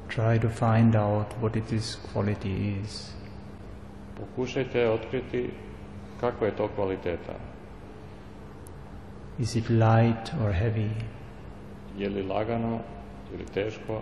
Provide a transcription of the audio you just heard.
try to find out what this quality is. Pokušajte otkriti kakva je to kvaliteta. Is it light or heavy? Je li lagano ili teško?